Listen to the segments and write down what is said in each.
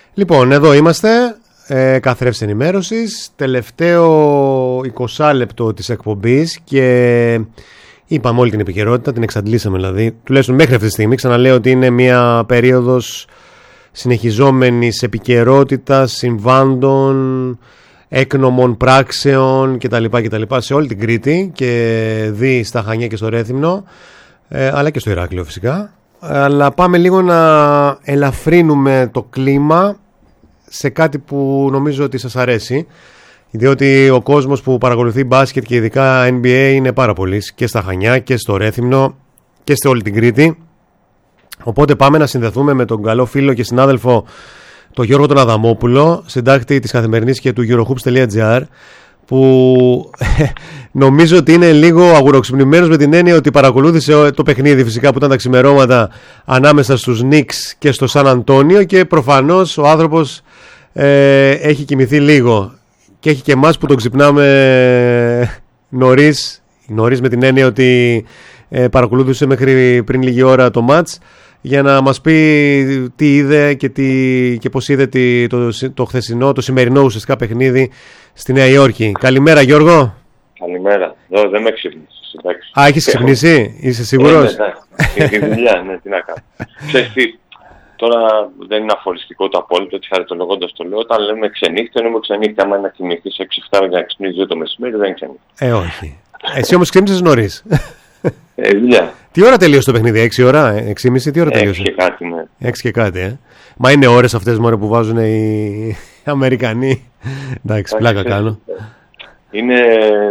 Λοιπόν, εδώ είμαστε, καθρέφτης ενημέρωσης, τελευταίο 20 λεπτό της εκπομπής και είπαμε όλη την επικαιρότητα, την εξαντλήσαμε δηλαδή, τουλάχιστον μέχρι αυτή τη στιγμή. Ξαναλέω ότι είναι μια περίοδος συνεχιζόμενης επικαιρότητας, συμβάντων, έκνομων πράξεων κτλ. Σε όλη την Κρήτη και δει στα Χανιά και στο Ρέθυμνο, αλλά και στο Ηράκλειο φυσικά. Αλλά πάμε λίγο να ελαφρύνουμε το κλίμα σε κάτι που νομίζω ότι σας αρέσει, διότι ο κόσμος που παρακολουθεί μπάσκετ και ειδικά NBA είναι πάρα πολύς και στα Χανιά και στο Ρέθυμνο και σε όλη την Κρήτη. Οπότε πάμε να συνδεθούμε με τον καλό φίλο και συνάδελφο τον Γιώργο τον Αδαμόπουλο, συντάκτη της Καθημερινής και του Eurohoops.gr, που νομίζω ότι είναι λίγο αγουροξυπνημένος με την έννοια ότι παρακολούθησε το παιχνίδι φυσικά που ήταν τα ξημερώματα ανάμεσα στους Knicks και στο Σαν Αντώνιο και προφανώς ο άνθρωπος έχει κοιμηθεί λίγο και έχει και εμάς που τον ξυπνάμε νωρίς με την έννοια ότι παρακολούθησε μέχρι πριν λίγη ώρα το μάτς για να μας πει τι είδε και πώς είδε το χθεσινό, το σημερινό ουσιαστικά παιχνίδι στη Νέα Υόρκη. Καλημέρα Γιώργο. Καλημέρα. Δεν με ξύπνησες, εντάξει. Α, έχεις ξυπνήσει, είσαι σίγουρος? Ναι, τη δουλειά, ναι, τι να κάνω. Ξέρεις τι, τώρα δεν είναι αφοριστικό το απόλυτο, έτσι χαριτολογώντας το λέω, όταν λέμε ξενύχτα, εννοούμε ξενύχτα, άμα είναι να κοιμηθείς 6-7 για να ξυπνήσεις το μεσημέρι, δεν είναι ξενύχτα. Όχι. Εσύ όμως ξύπνησες νωρίς. Δουλειά. Τι ώρα τελείωσε το παιχνίδι, 6 ώρα, 6.30, τι ώρα τελείωσε? 6 και κάτι, ναι. 6 και κάτι, Μα είναι ώρες αυτές μωρέ που βάζουν οι Αμερικανοί. Εντάξει, πλάκα κάνω. Είναι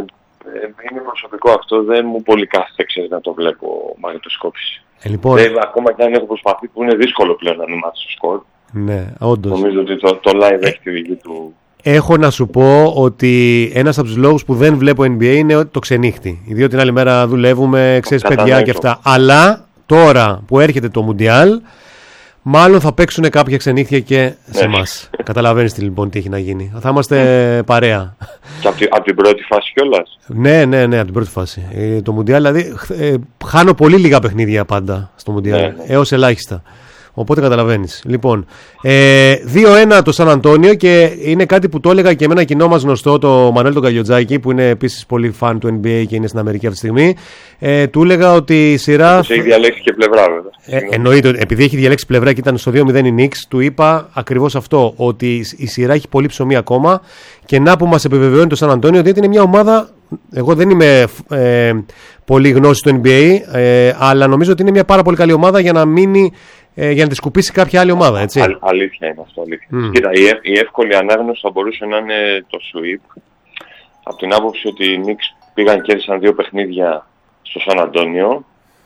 προσωπικό αυτό, δεν μου πολύ κάθεται, ξέρεις, να το βλέπω μαγνητοσκόπηση. Λοιπόν, ακόμα και αν έχω προσπαθεί, που είναι δύσκολο πλέον να μην μάθεις το σκορ. Ναι, όντως. Νομίζω ότι το live έχει τη δική του. Έχω να σου πω ότι ένας από τους λόγους που δεν βλέπω NBA είναι το ξενύχτη. Διότι την άλλη μέρα δουλεύουμε, ξέρεις, παιδιά και αυτά. Αλλά τώρα που έρχεται το Μουντιάλ, μάλλον θα παίξουν κάποια ξενύχτια και σε εμάς. Καταλαβαίνεις λοιπόν τι έχει να γίνει. Θα είμαστε παρέα. Και από την πρώτη φάση κιόλας. Ναι, από την πρώτη φάση. Το Μουντιάλ, δηλαδή, χάνω πολύ λίγα παιχνίδια πάντα στο Μουντιάλ. Έως ελάχιστα. Οπότε καταλαβαίνεις. Λοιπόν, 2-1 το Σαν Αντώνιο και είναι κάτι που το έλεγα και με ένα κοινό μας γνωστό, το Μανουέλ τον Καγιοτζάκη, που είναι επίσης πολύ φαν του NBA και είναι στην Αμερική αυτή τη στιγμή. Του έλεγα ότι η σειρά. Έχει διαλέξει και πλευρά, βέβαια. Εννοείται, επειδή έχει διαλέξει πλευρά και ήταν στο 2-0 η Knicks, του είπα ακριβώς αυτό, ότι η σειρά έχει πολύ ψωμί ακόμα και να που μας επιβεβαιώνει το Σαν Αντώνιο ότι είναι μια ομάδα. Εγώ δεν είμαι πολύ γνώση του NBA, αλλά νομίζω ότι είναι μια πάρα πολύ καλή ομάδα για να μείνει. Για να τη σκουπίσει κάποια άλλη ομάδα, έτσι. Αλήθεια είναι αυτό, αλήθεια. Κοίτα, η εύκολη ανάγνωση θα μπορούσε να είναι το sweep. Από την άποψη ότι οι Knicks πήγαν και έδωσαν 2 παιχνίδια στο Σαν Αντώνιο.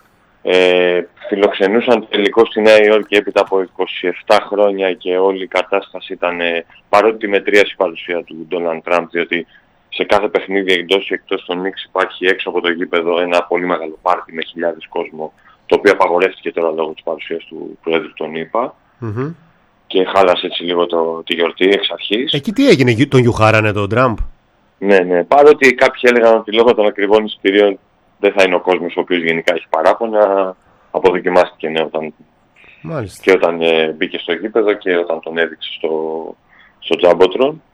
Φιλοξενούσαν τελικό στη Νέα Υόρκη έπειτα από 27 χρόνια και όλη η κατάσταση ήταν, παρότι μετρίασε η παρουσία του Ντόναλντ Τραμπ, διότι σε κάθε παιχνίδι εντός και εκτός των Knicks υπάρχει έξω από το γήπεδο ένα πολύ μεγάλο πάρτι με χιλιάδες κόσμο, το οποίο απαγορεύτηκε τώρα λόγω της παρουσίας του Πρόεδρου των ΗΠΑ και χάλασε έτσι λίγο τη γιορτή εξ αρχής. Εκεί τι έγινε, τον γιουχάρανε τον Τραμπ? Ναι, παρότι κάποιοι έλεγαν ότι λόγω των ακριβών εισιτηρίων δεν θα είναι ο κόσμος ο οποίος γενικά έχει παράπονα, αποδοκιμάστηκε και όταν μπήκε στο γήπεδο και όταν τον έδειξε στο Τζάμποτρον.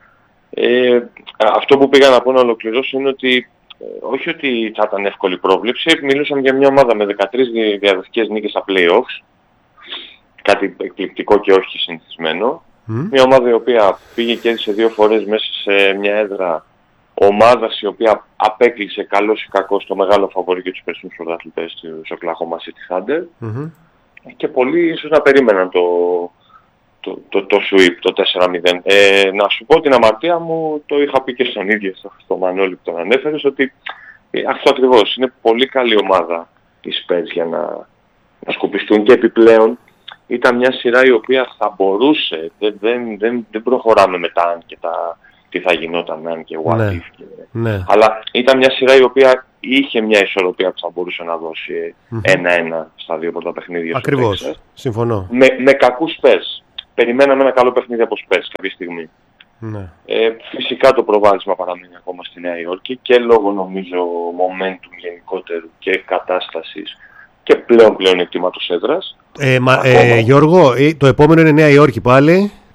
Αυτό που πήγα να πω να ολοκληρώσω είναι ότι όχι ότι θα ήταν εύκολη πρόβλεψη, μιλούσαμε για μια ομάδα με 13 διαδοχικές νίκες στα play-offs, κάτι εκπληκτικό και όχι συνηθισμένο. Μια ομάδα η οποία πήγε και έδισε 2 φορές μέσα σε μια έδρα ομάδας η οποία απέκλεισε καλός ή κακός το μεγάλο φαβορί και τους περσινούς πρωταθλητές του Oklahoma City Thunder. Και πολλοί ίσως να περίμεναν το sweep, το 4-0. Να σου πω την αμαρτία μου, το είχα πει και στον ίδιο, στο Μανώλη που τον ανέφερες, ότι αυτό ακριβώς, είναι πολύ καλή ομάδα οι Spurs για να σκουπιστούν και επιπλέον ήταν μια σειρά η οποία θα μπορούσε, δεν προχωράμε μετά αν και τι θα γινόταν αν και what if. Αλλά ήταν μια σειρά η οποία είχε μια ισορροπία που θα μπορούσε να δώσει 1-1 στα 2 πρώτα παιχνίδια. Ακριβώς, συμφωνώ. Με κακούς Spurs. Περιμέναμε ένα καλό παιχνίδι από Spurs κάποια στιγμή. Φυσικά το προβάδισμα παραμένει ακόμα στη Νέα Υόρκη και λόγω νομίζω momentum γενικότερου και κατάστασης και πλέον εκτίματος έδρας. Γιώργο, το επόμενο είναι Νέα Υόρκη πάλι.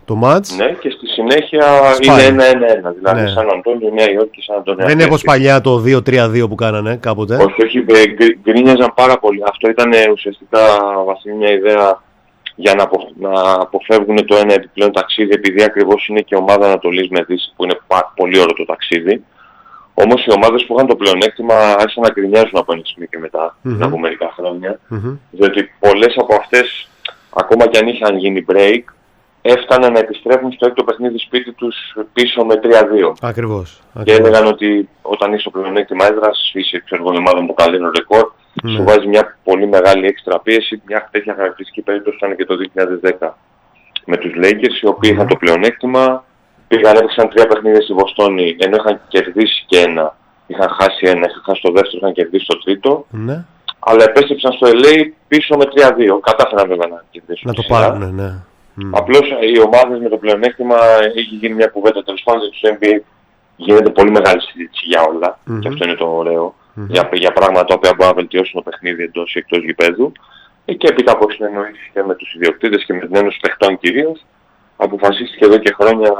το μάτς. Ναι, και στη συνέχεια Σπάει. είναι 1-1-1. Δηλαδή Ναι. Σαν Αντώνιο, Νέα Υόρκη, Σαν Αντώνιο. Δεν είναι όπως παλιά το 2-3-2 που κάνανε κάποτε. Όχι, γκρίνιαζαν πάρα πολύ. Αυτό ήταν ουσιαστικά βασίλη μια ιδέα για να αποφεύγουν το ένα επιπλέον ταξίδι, επειδή ακριβώς είναι και ομάδα Ανατολής με Δύση, που είναι πολύ ωραίο το ταξίδι. Όμως οι ομάδες που είχαν το πλεονέκτημα άρχισαν να γκρινιάζουν από ένα σημείο και μετά, από μερικά χρόνια. Διότι πολλές από αυτές, ακόμα κι αν είχαν γίνει break, έφταναν να επιστρέφουν στο έκτο παιχνίδι σπίτι τους πίσω με 3-2. Ακριβώς. Και έλεγαν ότι όταν είσαι στο πλεονέκτημα έδρας, είσαι η ομάδα με το καλύτερο ρεκόρ, σου βάζει μια πολύ μεγάλη έξτρα πίεση. Μια τέτοια χαρακτηριστική περίπτωση ήταν και το 2010 με τους Lakers, οι οποίοι είχαν το πλεονέκτημα, πήγαν, έπαιξαν 3 παιχνίδια στη Βοστόνη, ενώ είχαν κερδίσει και ένα. Είχαν χάσει ένα, είχαν χάσει το δεύτερο, είχαν κερδίσει το τρίτο. Ναι. Αλλά επέστρεψαν στο LA πίσω με 3-2. Κατάφεραν βέβαια να κερδίσουν. Να το πάρουν, ναι. Απλώς οι ομάδες με το πλεονέκτημα, έχει γίνει μια κουβέντα τέλος πάντων για τους NBA. Γίνεται πολύ μεγάλη συζήτηση για όλα. Και αυτό είναι το ωραίο. Για πράγματα τα οποία μπορούν να βελτιώσουν το παιχνίδι εντός ή εκτός γηπέδου. Και έπειτα από συνεννοήσεις και με τους ιδιοκτήτες και με την Ένωση Παιχτών κυρίως, αποφασίστηκε εδώ και χρόνια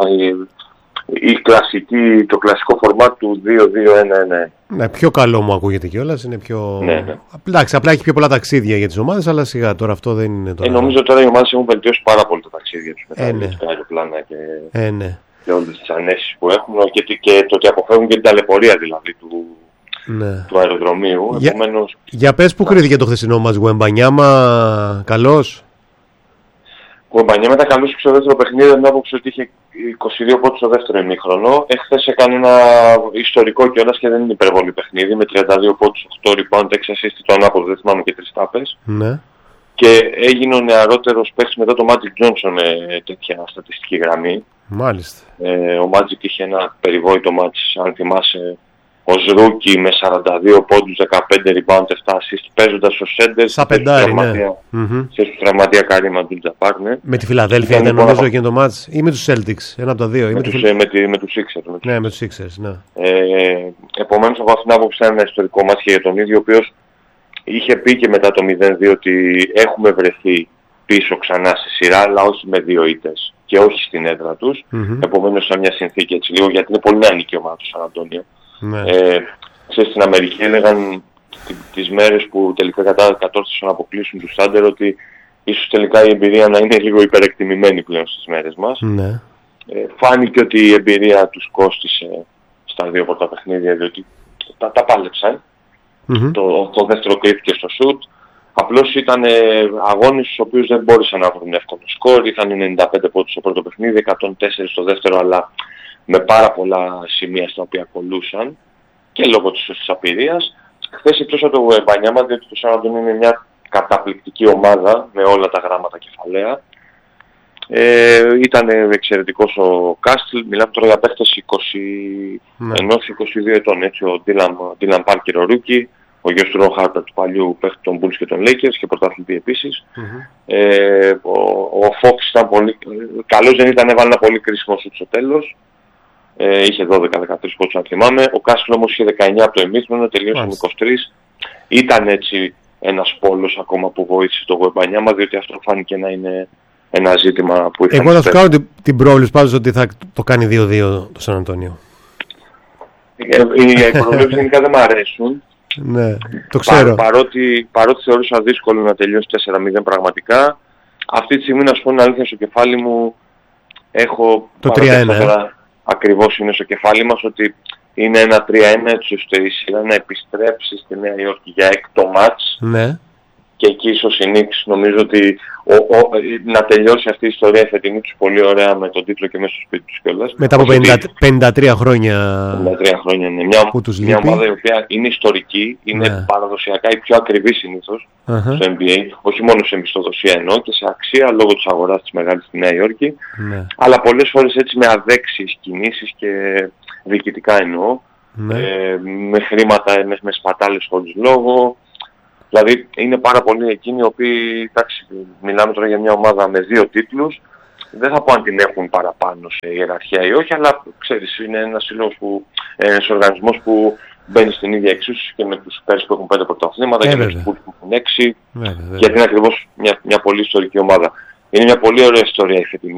το κλασικό φορμάτ του 2-2-1-1. Ναι, πιο καλό μου ακούγεται κιόλας. Είναι πιο... Ναι. Εντάξει, απλά έχει πιο πολλά ταξίδια για τις ομάδες, αλλά σιγά τώρα αυτό δεν είναι τώρα. Νομίζω τώρα οι ομάδες έχουν βελτιώσει πάρα πολύ τα ταξίδια τους μετά Ναι. τα αεροπλάνα Ναι. και όλες τις ανέσεις που έχουν και το ότι αποφεύγουν και την ταλαιπωρία δηλαδή του αεροδρομίου. Επομένως, Για πες που κρίθηκε το χθεσινό μας Γουεμπανιάμα, καλός. Ο Μπανιάμα ήταν καλός στο δεύτερο παιχνίδι, την άποψη ότι είχε 22 πόντους στο δεύτερο ημίχρονο. Εχθές έκανε ένα ιστορικό κιόλας και δεν είναι υπερβολή παιχνίδι, με 32 πόντους, 8 rebound, 6 assist, το ανάποδο, δεν θυμάμαι, και 3 τάπες. Ναι. Και έγινε ο νεαρότερος παίκτης μετά το Magic Johnson με τέτοια στατιστική γραμμή. Μάλιστα. Ο Magic είχε ένα περιβόητο μάτς, αν θυμάσαι, ως ρούκι με 42 πόντους, 15 rebound, 7 assist, παίζοντας ως σέντερ. Σαν πεντάρι, ναι. Σε τραυματία Καρίμ Αντούλ-Τζαμπάρ, ναι. Με τη Φιλαδέλφια ήταν νομίζω εκείνο το μάτς, ή με τους Celtics, ένα από τα δύο. Με τους Sixers. Ναι, με τους Sixers, ναι. Επομένως από αυτήν την άποψη ήταν ένα ιστορικό μάτς και για τον ίδιο, ο οποίος είχε πει και μετά το 0-2 ότι έχουμε βρεθεί πίσω ξανά στη σειρά, αλλά όχι με 2 ήττες και όχι στην έδρα τους. Επομένως σαν μια συνθήκη έτσι λίγο, γιατί είναι πολύ νεανική ομάδα του Σαν Αντώνιο. Ναι. Ξέρεις, στην Αμερική έλεγαν τις μέρες που τελικά κατόρθωσαν να αποκλείσουν τους Thunder ότι ίσως τελικά η εμπειρία να είναι λίγο υπερεκτιμημένη πλέον στις μέρες μας. Ναι. Φάνηκε ότι η εμπειρία τους κόστισε στα 2 πρώτα παιχνίδια, διότι τα πάλεψαν. Το δεύτερο κρύφτηκε στο σουτ. Απλώς ήταν αγώνες στους οποίους δεν μπόρεσαν να βρουν εύκολο σκορ. Είχαν 95 πόντους στο πρώτο παιχνίδι, 104 στο δεύτερο, αλλά με πάρα πολλά σημεία στα οποία κολλούσαν και λόγω της απειρίας. Χθες εκτός από το Μπανιάμα, διότι το Σαν Αντώνιο είναι μια καταπληκτική ομάδα με όλα τα γράμματα κεφαλαία. Ήταν εξαιρετικός ο Κάστλ, μιλάμε τώρα για παίχτες 21-22 ετών, έτσι, ο Ντίλαν Πάρκερ ο Ρούκι, ο γιος του Ρον Χάρπερ του παλιού παίχτη των Bulls και των Lakers και πρωταθλητή επίσης. Ο Fox ήταν πολύ καλός, δεν ήταν, έβαλε ένα πολύ κρίσιμο σουτ στο τέλος. Είχε 12-13 πόντους να θυμάμαι. Ο Κάστλ όμως είχε 19 από το ημίχρονο, τελείωσε με 23. Ήταν έτσι ένας πόλος ακόμα που βοήθησε το Γουεμπανιάμα, διότι αυτό φάνηκε να είναι ένα ζήτημα που είχαν. Εγώ θα σου κάνω την πρόβληση πάντως ότι θα το κάνει 2-2 το Σαν Αντώνιο. Οι προβλέψεις γενικά δεν μ' αρέσουν. Ναι, το ξέρω. Παρότι θεωρούσα δύσκολο να τελειώσει 4-0 πραγματικά, αυτή τη στιγμή να σου πω την αλήθεια, στο κεφάλι μου έχω το 3-1. Ακριβώς είναι στο κεφάλι μας ότι είναι ένα 3-1, έτσι ώστε η σειρά να επιστρέψει στη Νέα Υόρκη για έκτο μάτς. Ναι. Και εκεί ίσως οι Knicks νομίζω ότι να τελειώσει αυτή η ιστορία φετινή τους πολύ ωραία με τον τίτλο και μέσα στο σπίτι τους κιόλας. Μετά από 53 χρόνια. 53 χρόνια είναι μια ομάδα η οποία είναι ιστορική, είναι παραδοσιακά η πιο ακριβή συνήθως στο NBA, όχι μόνο σε μισθοδοσία εννοώ και σε αξία λόγω της αγοράς της μεγάλης στη Νέα Υόρκη, αλλά πολλές φορές έτσι με αδέξιες κινήσεις και διοικητικά εννοώ, με χρήματα, με σπατάλες χωρίς λόγο. Δηλαδή είναι πάρα πολλοί εκείνοι οι οποίοι, εντάξει, μιλάμε τώρα για μια ομάδα με 2 τίτλους, δεν θα πω αν την έχουν παραπάνω σε ιεραρχία ή όχι, αλλά ξέρεις, είναι ένας σύλλογος ένας οργανισμός που μπαίνει στην ίδια εξίσωση και με τους Πέρσι που έχουν 5 πρωταθλήματα και με τους Bulls που έχουν 6, γιατί είναι ακριβώς μια πολύ ιστορική ομάδα. Είναι μια πολύ ωραία ιστορία η φετινή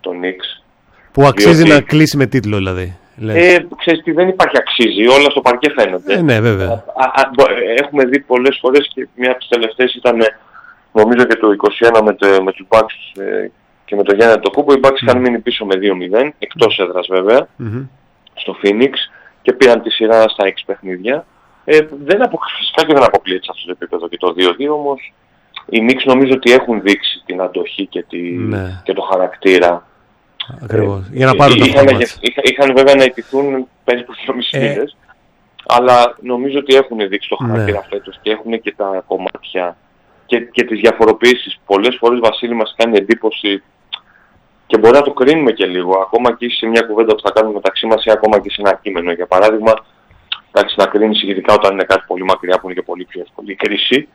τον Knicks. Που αξίζει να κλείσει με τίτλο, δηλαδή. Ξέρεις τι, δεν υπάρχει αξίζει, όλα στο παρκέ φαίνονται. Ναι, βέβαια. Έχουμε δει πολλές φορές και μια από τις τελευταίες ήταν, νομίζω και το 21 με τους Bucks και με το Γιάννη Αντετοκούνμπο. Οι Bucks είχαν μείνει πίσω με 2-0, εκτός έδρας βέβαια, στο Phoenix, και πήραν τη σειρά στα 6 παιχνίδια. Φυσικά και δεν αποκλείεται σε αυτό το επίπεδο και το 2-2, όμως οι Knicks νομίζω ότι έχουν δείξει την αντοχή και το χαρακτήρα. Ακριβώς. Για να πάρουν τα είχαν βέβαια να ιτηθούν περίπου 2,5 μήνες, αλλά νομίζω ότι έχουν δείξει το χαρακτήρα φέτος και έχουν και τα κομμάτια και τις διαφοροποιήσεις. Πολλές φορές, Βασίλη, μας κάνει εντύπωση και μπορεί να το κρίνουμε και λίγο, ακόμα και σε μια κουβέντα που θα κάνουμε μεταξύ μας ή ακόμα και σε ένα κείμενο. Για παράδειγμα, εντάξει, να κρίνεις ειδικά όταν είναι κάτι πολύ μακριά που είναι και πολύ πιο εύκολη κρίση.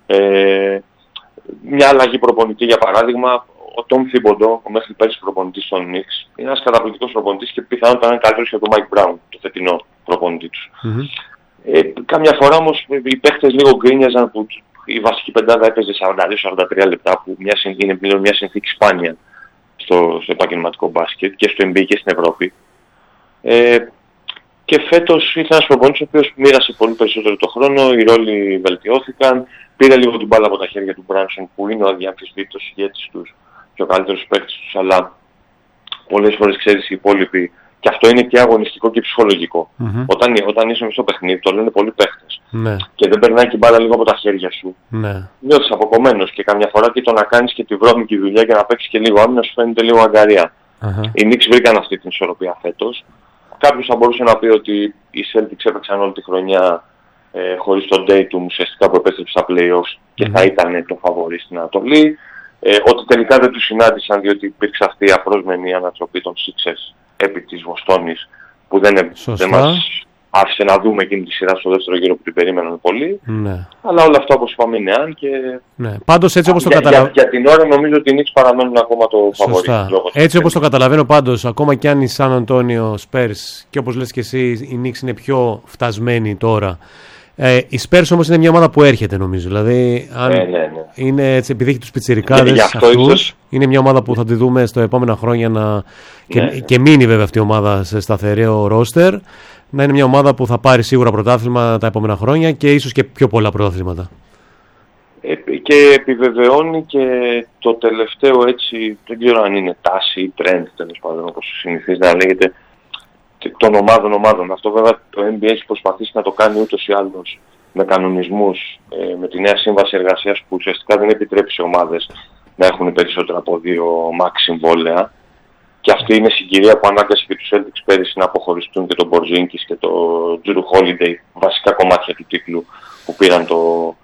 Μια αλλαγή προπονητή, για παράδειγμα, ο Τόμ Θίμποντο, ο μέχρι πέρσι προπονητής των Knicks, είναι ένας καταπληκτικός προπονητής και πιθανότατα είναι καλύτερος και από τον Mike Brown, το φετινό προπονητή τους. Καμιά φορά όμως οι παίχτες λίγο γκρίνιαζαν που η βασική πεντάδα έπαιζε 42-43 λεπτά, που είναι πλέον μια συνθήκη σπάνια στο επαγγελματικό μπάσκετ και στο NBA και στην Ευρώπη. Και φέτος ήρθε ένας προπονητής ο οποίος μοίρασε πολύ περισσότερο το χρόνο, οι ρόλοι βελτιώθηκαν, πήρε λίγο την μπάλα από τα χέρια του Μπράνσον, που είναι ο αδιαμφισβήτητος ηγέτης τους και ο καλύτερος παίκτης τους, αλλά πολλές φορές ξέρεις οι υπόλοιποι, και αυτό είναι και αγωνιστικό και ψυχολογικό. Όταν είσαι στο παιχνίδι, το λένε πολλοί παίχτες, και δεν περνάει και η μπάλα λίγο από τα χέρια σου, νιώθεις αποκομμένος, και καμιά φορά και το να κάνεις και τη βρώμικη δουλειά και να παίξεις και λίγο άμυνα σου φαίνεται λίγο αγκαρία. Οι Knicks βρήκαν αυτή την ισορροπία φέτος. Κάποιος θα μπορούσε να πει ότι οι Celtics έπαιξαν όλη τη χρονιά χωρίς τον Tatum, ουσιαστικά που επέστρεψε στα playoffs και θα ήταν το φαβορί στην Ανατολή. Ότι τελικά δεν τους συνάντησαν διότι υπήρξε αυτή η απρόσμενη ανατροπή των Sixers επί της Βοστόνης, που δεν μας άφησε να δούμε εκείνη τη σειρά στο δεύτερο γύρο που την περίμεναν πολύ. Αλλά όλα αυτά, όπως είπαμε, είναι αν και... Πάντως, έτσι όπως το καταλαβαίνω... Για την ώρα νομίζω ότι οι Knicks παραμένουν ακόμα το φαβορί. Έτσι όπως το καταλαβαίνω πάντως, ακόμα και αν η San Antonio Spurs, και όπως λες και εσύ, οι Knicks είναι πιο φτασμένοι τώρα. Η Spurs όμως είναι μια ομάδα που έρχεται, νομίζω. Δηλαδή, αν είναι έτσι, επειδή έχει τους πιτσιρικάδες αυτούς, είναι μια ομάδα που θα τη δούμε στα επόμενα χρόνια και μείνει βέβαια αυτή η ομάδα σε σταθερό ρόστερ. Να είναι μια ομάδα που θα πάρει σίγουρα πρωτάθλημα τα επόμενα χρόνια και ίσως και πιο πολλά πρωτάθληματα. Και επιβεβαιώνει και το τελευταίο, έτσι, δεν ξέρω αν είναι τάση ή trend, τέλος πάντων, όπως συνηθίζει να λέγεται, των ομάδων. Αυτό βέβαια το NBA έχει προσπαθήσει να το κάνει ούτως ή άλλως με κανονισμούς, με τη νέα σύμβαση εργασίας που ουσιαστικά δεν επιτρέπει σε ομάδες να έχουν περισσότερα από 2 max συμβόλαια. Και αυτή είναι συγκυρία που ανάγκασε και τους Celtics πέρυσι να αποχωριστούν και τον Porzingis και τον Drew Holiday, βασικά κομμάτια του τίτλου που πήραν το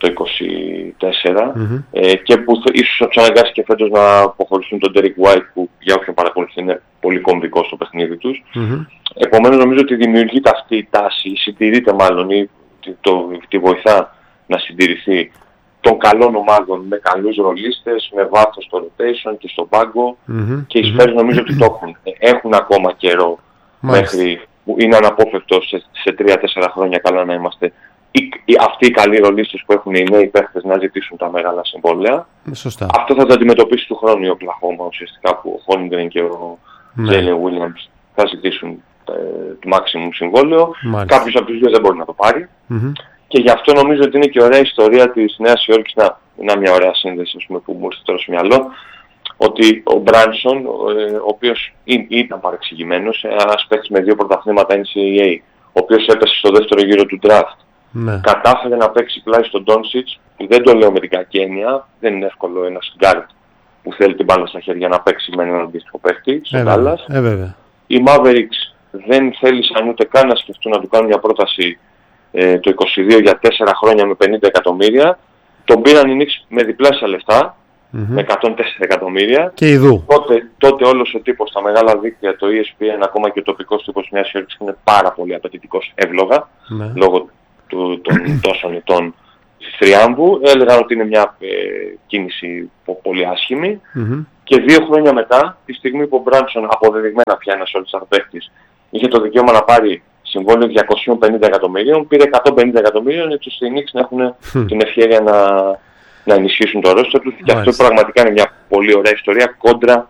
24, και που ίσως τους αναγκάσει και φέτος να αποχωριστούν τον Derek White, που για όποιον παρακολουθεί είναι πολύ κομβικό στο παιχνίδι τους. Επομένως νομίζω ότι δημιουργείται αυτή η τάση, ή συντηρείται μάλλον, ή τη βοηθά να συντηρηθεί, των καλών ομάδων με καλούς ρολίστες, με βάθος στο rotation και στο πάγκο, και οι Spurs νομίζω ότι το έχουν. Έχουν ακόμα καιρό μέχρι που είναι αναπόφευκτο σε 3-4 χρόνια καλά να είμαστε αυτοί οι καλοί ρολίστες που έχουν οι νέοι παίχτες να ζητήσουν τα μεγάλα συμβόλαια. Αυτό θα το αντιμετωπίσει του χρόνου η Οκλαχώμα, ουσιαστικά, που ο Holmgren και ο Jalen Williams θα ζητήσουν το maximum συμβόλαιο. Κάποιος από τους δύο δεν μπορεί να το πάρει. Και γι' αυτό νομίζω ότι είναι και ωραία ιστορία της Νέας Υόρκης, να μια ωραία σύνδεση, ας πούμε, που μου ήρθε τώρα στο μυαλό, ότι ο Μπράνσον, ο οποίος ήταν παρεξηγημένος, ένας παίκτης με 2 πρωταθλήματα NCAA, ο οποίος έπεσε στο δεύτερο γύρο του draft, κατάφερε να παίξει πλάι στον Ντόνσιτς, που δεν το λέω με την κακή έννοια, δεν είναι εύκολο ένας γκάρτ που θέλει την μπάλα στα χέρια να παίξει με έναν αντίστοιχο παίκτη, στο Ντάλλας. Οι Mavericks δεν θέλησαν ούτε καν να σκεφτούν να του κάνουν μια πρόταση το 22 για 4 χρόνια με 50 εκατομμύρια. Τον πήραν οι Knicks με διπλάσια λεφτά, με 104 εκατομμύρια. Και ειδού. Τότε όλος ο τύπος, τα μεγάλα δίκτυα, το ESPN, ακόμα και ο τοπικός τύπος της Νέας Υόρκης, είναι πάρα πολύ απαιτητικός, εύλογα, λόγω των τόσων ετών της θριάμβου. Έλεγαν ότι είναι μια κίνηση πολύ άσχημη. Και 2 χρόνια μετά, τη στιγμή που ο Μπράνσον, αποδεδειγμένα πια ένας όλος παίκτης, είχε το δικαίωμα να πάρει συμβόλαιο 250 εκατομμυρίων, πήρε 150 εκατομμύριων, έτσι ώστε οι Knicks να έχουν την ευκαιρία να ενισχύσουν το ρόστερ τους. Και αυτό πραγματικά είναι μια πολύ ωραία ιστορία κόντρα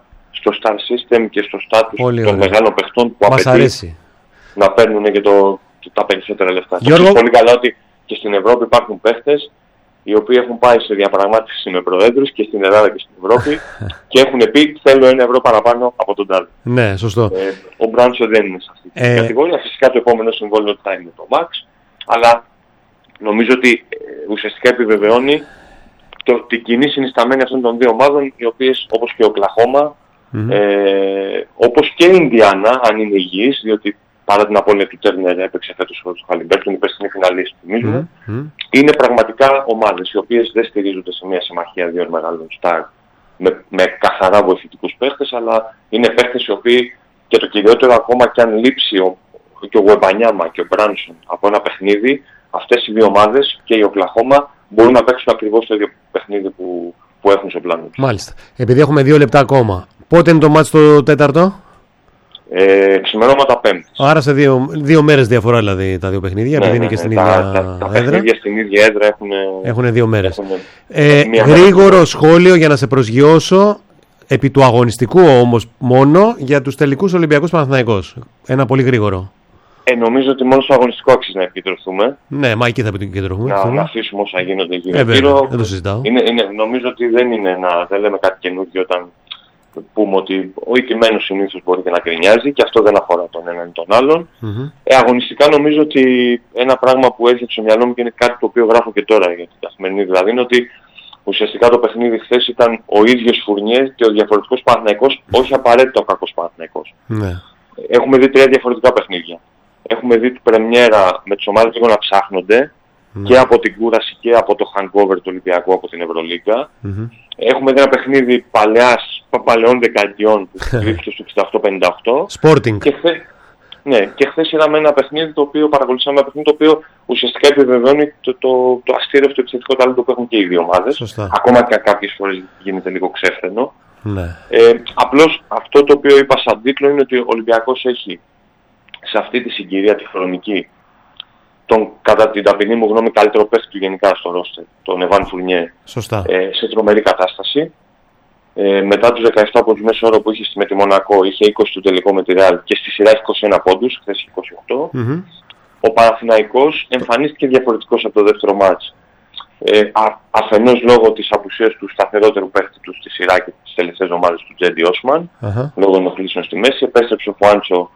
στο star system και στο status των μεγάλων παιχτών που απαιτεί να παίρνουν και τα περισσότερα λεφτά. Ξέρεις πολύ καλά ότι και στην Ευρώπη υπάρχουν παίχτες οι οποίοι έχουν πάει σε διαπραγμάτευση με προέδρους και στην Ελλάδα και στην Ευρώπη και έχουν πει θέλω 1 ευρώ παραπάνω από τον τάδε. Ναι, σωστό. Ο Μπράνσον δεν είναι σε αυτή την κατηγορία. Φυσικά το επόμενο συμβόλαιο θα είναι το Max, αλλά νομίζω ότι ουσιαστικά επιβεβαιώνει την κοινή συνισταμένη αυτών των δύο ομάδων, οι οποίες όπως και ο Οκλαχώμα, όπως και η Ινδιάνα, αν είναι υγιής, διότι παρά την απώλεια του Τέρνερ έπαιξε φέτος ο Χαλιμπέρτον, η περσινή φιναλίστη, θυμίζουμε, είναι πραγματικά ομάδες οι οποίες δεν στηρίζονται σε μια συμμαχία δύο μεγάλων στάρ με καθαρά βοηθητικούς παίχτες, αλλά είναι παίχτες οι οποίοι, και το κυριότερο ακόμα κι αν λείψει και ο Γουεμπανιάμα και ο Μπράνσον από ένα παιχνίδι, αυτές οι δύο ομάδες και η Οκλαχώμα μπορούν να παίξουν ακριβώς το ίδιο παιχνίδι που έχουν στο πλάνο. Μάλιστα. Επειδή έχουμε 2 λεπτά ακόμα, πότε είναι το μάτς το τέταρτο? Ξημερώματα Πέμπτης. Άρα σε 2 μέρες διαφορά δηλαδή τα δύο παιχνίδια, επειδή είναι και στην ίδια έδρα. Τα παιχνίδια στην ίδια έδρα έχουν 2 μέρες. Γρήγορο σχόλιο για να σε προσγειώσω, επί του αγωνιστικού όμως μόνο, για τους τελικούς Ολυμπιακούς Παναθηναϊκός. Ένα πολύ γρήγορο. Νομίζω ότι μόνο στο αγωνιστικό αξίζει να επικεντρωθούμε. Ναι, μα εκεί θα επικεντρωθούμε. Να αφήσουμε όσα γίνονται γύρω-γύρω. Δεν το συζητάω. Νομίζω ότι δεν λέμε κάτι καινούργιο όταν πούμε ότι ο ηττημένος συνήθως μπορεί και να κρινιάζει και αυτό δεν αφορά τον έναν ή τον άλλον. Αγωνιστικά νομίζω ότι ένα πράγμα που έρχεται στο μυαλό μου και είναι κάτι το οποίο γράφω και τώρα για την καθημερινή, δηλαδή είναι ότι ουσιαστικά το παιχνίδι χθες ήταν ο ίδιος Φουρνιέ και ο διαφορετικός Παναθηναϊκός, όχι απαραίτητα ο κακός Παναθηναϊκός. Έχουμε δει 3 διαφορετικά παιχνίδια. Έχουμε δει την πρεμιέρα με τις ομάδες λίγο να ψάχνονται και από την κούραση και από το hangover του Ολυμπιακού από την Ευρωλίγκα. Έχουμε δει ένα παιχνίδι παλαιών δεκαετιών που κρύφθηκε στο 68-58. Sporting. Και χθες είδαμε ένα παιχνίδι το οποίο παρακολουθήσαμε, ένα παιχνίδι το οποίο ουσιαστικά επιβεβαιώνει το αστήρευτο επιθετικό ταλέντο που έχουν και οι δύο ομάδες. Σωστά. Ακόμα και κάποιες φορές γίνεται λίγο ξέφρενο. Ναι. Απλώς αυτό το οποίο είπα σαν τίτλο είναι ότι ο Ολυμπιακός έχει σε αυτή τη συγκυρία τη χρονική τον κατά την ταπεινή μου γνώμη καλύτερο παίκτη του γενικά στο ρόστερ, τον Εβάν Φουρνιέ, σε τρομερή κατάσταση. Μετά τους 17 πόντους μέσο όρο που είχε με τη Μονακό, είχε 20 στο τελικό με τη Ρεάλ και στη σειρά έχει 21 πόντους, χθες 28. Ο Παναθηναϊκός εμφανίστηκε διαφορετικός από το δεύτερο μάτς. Αφενός λόγω της απουσίας του σταθερότερου παίκτη του στη σειρά και τις τελευταίες ομάδες του Τζέντι Όσμαν, λόγω ενοχλήσεων στη μέση, επέστρεψε ο Φουάντσο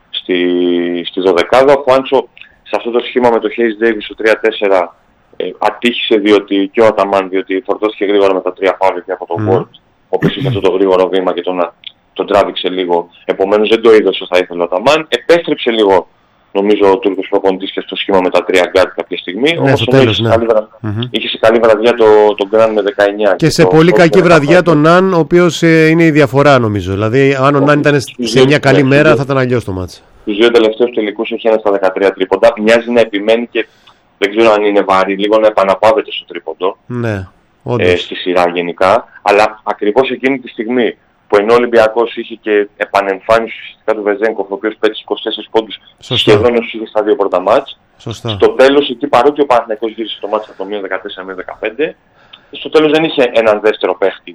στη 12η. Ο Φουάντσο σε αυτό το σχήμα με το Χέις Ντέιβις στο 3-4 ατύχησε διότι και ο Αταμάν, διότι φορτώθηκε γρήγορα με τα 3 φάουλ και από τον Βόρτ, ο οποίος είχε αυτό το γρήγορο βήμα και τον τράβηξε λίγο. Επομένως δεν το είδε όσο θα ήθελε ο Αταμάν. Επέστρεψε λίγο νομίζω ο Τούρκος προπονητής και στο σχήμα με τα 3 γκάρτ κάποια στιγμή. Ναι, όμως είχε σε καλή βραδιά τον Γκραν με 19. Και σε πολύ κακή βραδιά τον Ναν, ο οποίος είναι η διαφορά νομίζω. Δηλαδή αν ο Ναν ήταν σε μια καλή μέρα θα ήταν αλλιώς το μάτς. Τους 2 τελευταίους τελικούς έχει ένα στα 13 τρίποντα. Μοιάζει να επιμένει και δεν ξέρω αν είναι βαρύ, λίγο να επαναπάβεται στο τρίποντο. Ναι, στη σειρά γενικά. Αλλά ακριβώς εκείνη τη στιγμή που ενώ ο Ολυμπιακός είχε και επανεμφάνιση ουσιαστικά του Βεζένκοφ, ο οποίος πέτυχε 24 πόντους σχεδόν όσους είχε στα 2 πρώτα μάτς. Στο τέλος εκεί, παρότι ο Παναθηναϊκός γύρισε το μάτς από το μείον 14 με 15, στο τέλος δεν είχε έναν δεύτερο παίχτη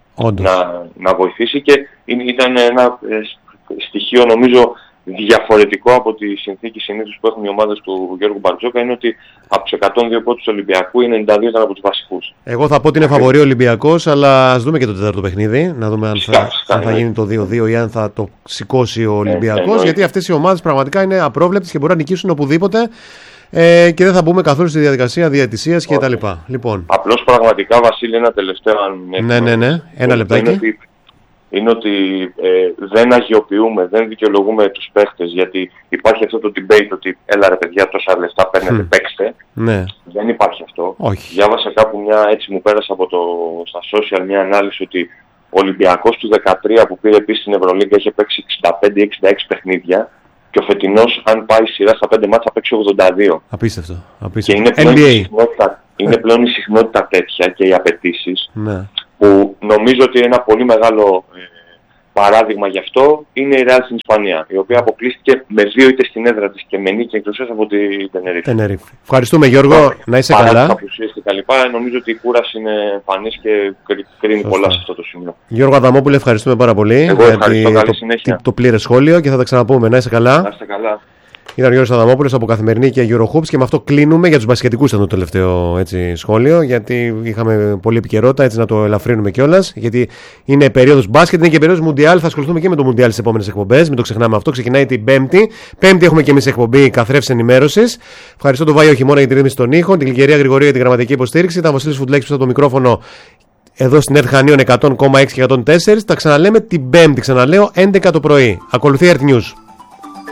να βοηθήσει και ήταν ένα στοιχείο νομίζω διαφορετικό από τη συνθήκη συνήθως που έχουν οι ομάδες του Γιώργου Μπαρτζόκα, είναι ότι από τους 102 πόντους του Ολυμπιακού οι 92 ήταν από τους βασικούς. Εγώ θα πω ότι είναι φαβορί ο Ολυμπιακός, αλλά ας δούμε και το τέταρτο παιχνίδι, να δούμε αν θα γίνει το 2-2 ή αν θα το σηκώσει ο Ολυμπιακός, γιατί αυτές οι ομάδες πραγματικά είναι απρόβλεπτες και μπορούν να νικήσουν οπουδήποτε και δεν θα μπούμε καθόλου στη διαδικασία διαιτησίας κτλ. Λοιπόν. Απλώς πραγματικά, Βασίλη, ένα τελευταίο. Ναι, ένα λεπτάκι. Είναι ότι δεν αγιοποιούμε, δεν δικαιολογούμε τους παίχτες, γιατί υπάρχει αυτό το debate ότι έλα ρε παιδιά τόσα λεφτά παίρνετε, παίξτε. Ναι. Δεν υπάρχει αυτό. Όχι. Διάβασα κάπου έτσι μου πέρασε στα social μια ανάλυση ότι ο Ολυμπιακός του 2013 που πήρε επίσης στην Ευρωλίγκα είχε παίξει 65-66 παιχνίδια και ο φετινός αν πάει σειρά στα 5 μάτσα θα παίξει 82. Απίστευτο. Και είναι πλέον η συχνότητα τέτοια και οι απαιτήσεις. Ναι. Που νομίζω ότι ένα πολύ μεγάλο παράδειγμα γι' αυτό είναι η Real στην Ισπανία, η οποία αποκλείστηκε με 2 ήττες στην έδρα της και με νίκη εκτός από την Τενερίφη. Ευχαριστούμε Γιώργο, να είσαι καλά. Παρά τις απουσίες και τα λοιπά, νομίζω ότι η κούραση είναι εμφανής και κρίνει πολλά σε αυτό το σημείο. Γιώργο Αδαμόπουλε, ευχαριστούμε πάρα πολύ για το πλήρες σχόλιο και θα τα ξαναπούμε. Να είσαι καλά. Να είστε καλά. Ήταν ο Γιώργος Αδαμόπουλος από Καθημερινή και Eurohoops και με αυτό κλείνουμε για τους μπασκετικούς το τελευταίο σχόλιο, γιατί είχαμε πολλή επικαιρότητα, έτσι να το ελαφρύνουμε κιόλας, γιατί είναι περίοδος μπάσκετ, είναι και περίοδος Μουντιάλ, θα ασχοληθούμε και με το Μουντιάλ στις επόμενες εκπομπές, μην το ξεχνάμε αυτό, ξεκινάει την Πέμπτη. Πέμπτη έχουμε και εμείς εκπομπή καθρέφτης ενημέρωσης. Ευχαριστώ τον Βάιο Χειμώνα για την ρύθμιση των ήχων, την Γλυκερία Γρηγορίου για την γραμματική υποστήριξη, ήταν Βασίλης Φουντλέκης πίσω από το μικρόφωνο εδώ στην ΕΡΤ Χανίων 100,6 και 104. Τα ξαναλέμε την Πέμπτη, ξαναλέω 11 το πρωί. Ακολουθεί Earth News.